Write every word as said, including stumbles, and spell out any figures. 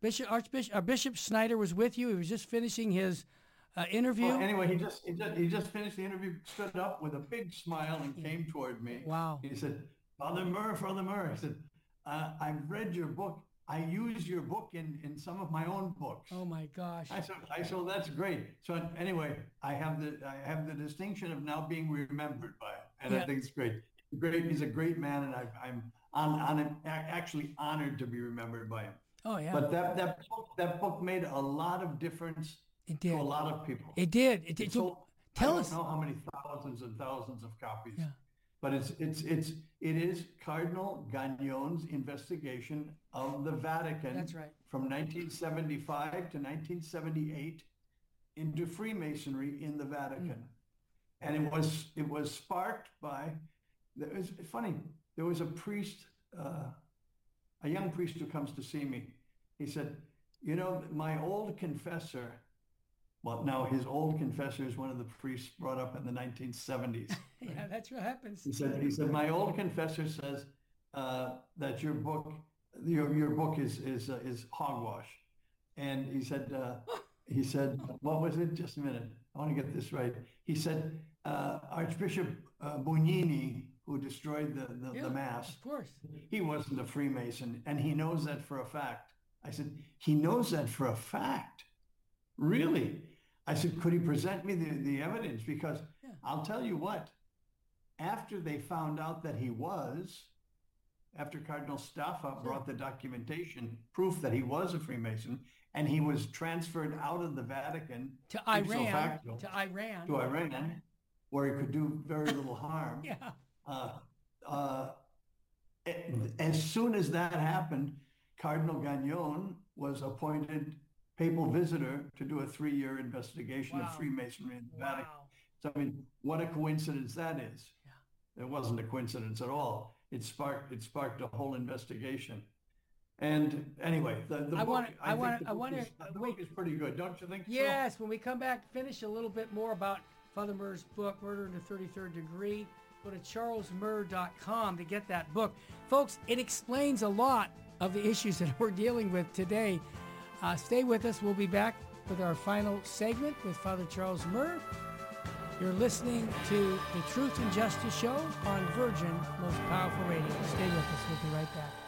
Bishop Archbishop uh, Bishop Snyder was with you. He was just finishing his uh, interview. Well, anyway, he just, he just he just finished the interview, stood up with a big smile and came toward me. Wow. He said, "Father Murr, Father Murr," I said, uh, "I've read your book. I use your book in, in some of my own books." Oh my gosh. I said, I said, well, that's great. So anyway, I have the I have the distinction of now being remembered by it, and Yeah. I think it's great. Great, he's a great man, and I, I'm on, on actually honored to be remembered by him. Oh yeah. But that that book, that book made a lot of difference It did. to a lot of people. It did. It did. It So sold, tell I us. don't know how many thousands and thousands of copies. Yeah. But it's it's it's it is Cardinal Gagnon's investigation of the Vatican. That's right. From nineteen seventy-five to nineteen seventy-eight into Freemasonry in the Vatican. Mm. And it was it was sparked by, it was funny, there was a priest, uh, a young priest who comes to see me. He said, you know, my old confessor, well, now his old confessor is one of the priests brought up in the nineteen seventies. Right? Yeah, that's what happens. He said, he said, my old confessor says uh, that your book, your your book is is uh, is hogwash. And he said, uh, he said, what was it? Just a minute. I want to get this right. He said, uh, Archbishop uh, Bugnini, who destroyed the, the, yeah, the Mass, of course, he wasn't a Freemason, and he knows that for a fact. I said, he knows that for a fact? Really? I said, could he present me the, the evidence? Because yeah. I'll tell you what, after they found out that he was, after Cardinal Staffa brought the documentation, proof that he was a Freemason, and he was transferred out of the Vatican to Iran, facto, to Iran, to Iran, where he could do very little harm. yeah. Uh, uh, as soon as that happened, Cardinal Gagnon was appointed papal visitor to do a three-year investigation wow. of Freemasonry in the wow. Vatican. So, I mean, what a coincidence that is. Yeah. It wasn't a coincidence at all. It sparked it sparked a whole investigation. And anyway, the, the I book, want I, I want think I the want book, is, the book is pretty good, don't you think? Yes, so? When we come back, finish a little bit more about Father Murr's book, Murder in the thirty-third Degree. Go to charles murr dot com to get that book. Folks, it explains a lot of the issues that we're dealing with today. Uh, stay with us. We'll be back with our final segment with Father Charles Murr. You're listening to the Truth and Justice Show on Virgin Most Powerful Radio. Stay with us. We'll be right back.